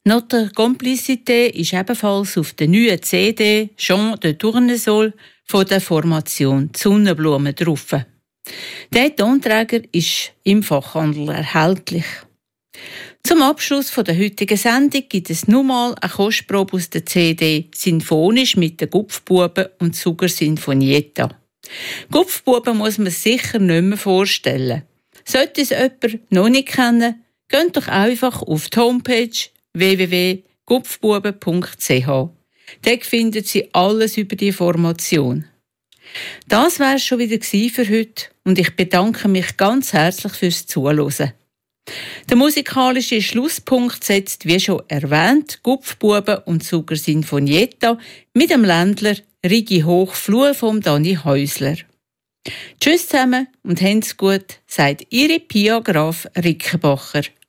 Notre Complicité ist ebenfalls auf der neuen CD Chant de Tournesol von der Formation Sonnenblume drauf. Der Tonträger ist im Fachhandel erhältlich. Zum Abschluss der heutigen Sendung gibt es nochmal eine Kostprobe aus der CD «Sinfonisch» mit den Gupfbuben und «Sugar Sinfonietta». Gupfbuben muss man sicher nicht mehr vorstellen. Sollte es jemand noch nicht kennen, geht doch einfach auf die Homepage www.gupfbuben.ch. Dort finden Sie alles über die Formation. Das war es schon wieder für heute und ich bedanke mich ganz herzlich fürs Zuhören. Der musikalische Schlusspunkt setzt, wie schon erwähnt, Gupfbuben und Sugar Sinfonietta mit dem Ländler Rigi Hochflur vom Dani Häusler. Tschüss zusammen und habt's gut, sagt Ihre Pia Graf Rickenbacher.